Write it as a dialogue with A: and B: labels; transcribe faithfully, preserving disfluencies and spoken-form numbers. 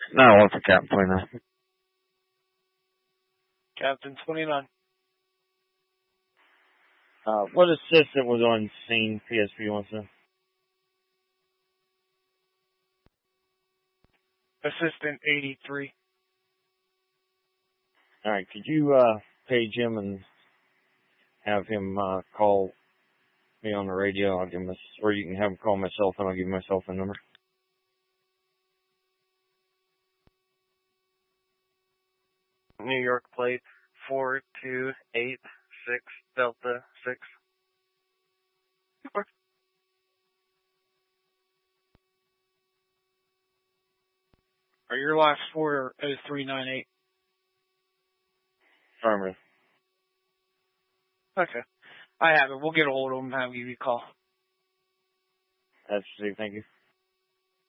A: No, I want for Captain twenty-nine.
B: Captain twenty-nine.
A: Uh, what assistant was on scene? P S P wants to.
B: Assistant eighty-three.
A: All right, could you uh, page him and have him uh, call me on the radio? I'll give him a, or you can have him call my cell phone. I'll give you my cell phone number.
B: New York plate four two eight six Delta six. Are your last four oh three nine eight?
A: Affirmative.
B: Okay. I have it. We'll get a hold of them and have you call.
A: That's it. Thank you.